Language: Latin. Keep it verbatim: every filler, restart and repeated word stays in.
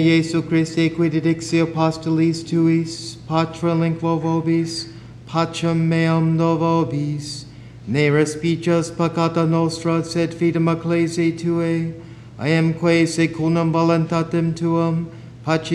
Jesu Christe, quid dixi apostolis tuis, patra lingua vobis, pacem meam no vobis, ne respices peccata nostra, sed fidem ecclesiae Tuae, I am quae secundum voluntatem Tuam, pace